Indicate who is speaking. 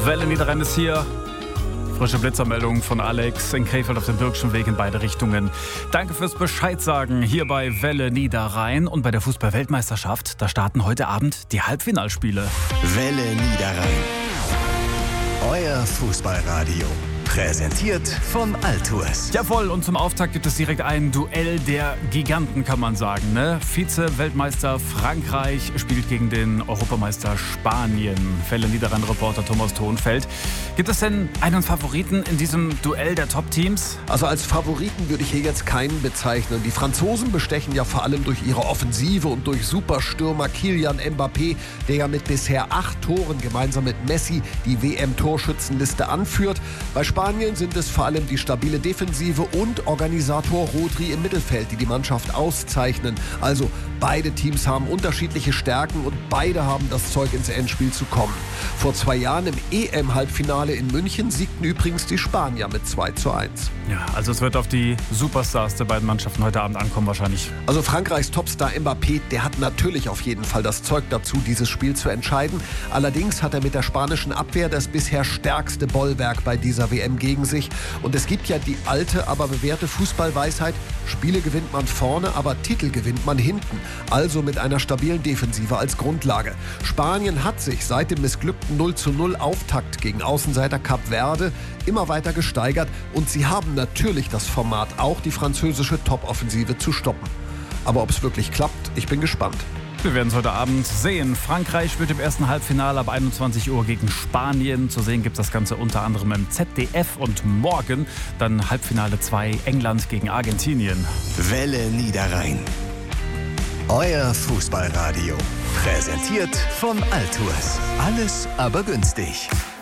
Speaker 1: Welle Niederrhein ist hier. Frische Blitzermeldung von Alex in Krefeld auf dem Birkschen Weg in beide Richtungen. Danke fürs Bescheid sagen hier bei Welle Niederrhein. Und bei der Fußball-Weltmeisterschaft, da starten heute Abend die Halbfinalspiele.
Speaker 2: Welle Niederrhein. Euer Fußballradio. Präsentiert von Altours.
Speaker 1: Ja voll, und zum Auftakt gibt es direkt ein Duell der Giganten, kann man sagen. Ne? Vize-Weltmeister Frankreich spielt gegen den Europameister Spanien. Welle Niederrhein-Reporter Thomas Thonfeld. Gibt es denn einen Favoriten in diesem Duell der Top-Teams?
Speaker 3: Also als Favoriten würde ich hier jetzt keinen bezeichnen. Die Franzosen bestechen ja vor allem durch ihre Offensive und durch Superstürmer Kylian Mbappé, der ja mit bisher 8 Toren gemeinsam mit Messi die WM-Torschützenliste anführt. Bei Spanien sind es vor allem die stabile Defensive und Organisator Rodri im Mittelfeld, die die Mannschaft auszeichnen. Also beide Teams haben unterschiedliche Stärken und beide haben das Zeug, ins Endspiel zu kommen. Vor 2 Jahren im EM-Halbfinale in München siegten übrigens die Spanier mit 2:1.
Speaker 1: Ja, also es wird auf die Superstars der beiden Mannschaften heute Abend ankommen wahrscheinlich.
Speaker 3: Also Frankreichs Topstar Mbappé, der hat natürlich auf jeden Fall das Zeug dazu, dieses Spiel zu entscheiden. Allerdings hat er mit der spanischen Abwehr das bisher stärkste Bollwerk bei dieser WM gegen sich. Und es gibt ja die alte, aber bewährte Fußballweisheit: Spiele gewinnt man vorne, aber Titel gewinnt man hinten. Also mit einer stabilen Defensive als Grundlage. Spanien hat sich seit dem missglückten 0:0 Auftakt gegen Außenseiter Kap Verde immer weiter gesteigert. Und sie haben natürlich das Format, auch die französische Top-Offensive zu stoppen. Aber ob es wirklich klappt, ich bin gespannt.
Speaker 1: Wir werden es heute Abend sehen. Frankreich spielt im ersten Halbfinale ab 21 Uhr gegen Spanien. Zu sehen gibt es das Ganze unter anderem im ZDF. Und morgen dann Halbfinale 2 England gegen Argentinien.
Speaker 2: Welle Niederrhein. Euer Fußballradio. Präsentiert von Altours. Alles aber günstig.